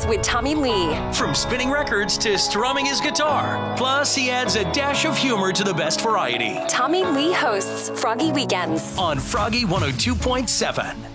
Weekends with Tommy Lee. From spinning records to strumming his guitar. Plus, he adds a dash of humor to the best variety. Tommy Lee hosts Froggy Weekends On Froggy 102.7.